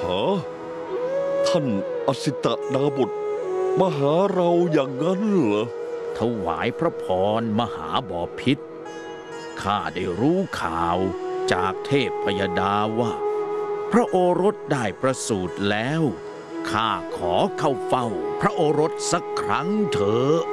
อท่านอสิตดาบทมาหาเราอย่างนั้นเหรอถวายพระพรมหาบพิตรข้าได้รู้ข่าวจากเทพพยดาว่าพระโอรสได้ประสูติแล้วข้าขอเข้าเฝ้าพระโอรสสักครั้งเถอะ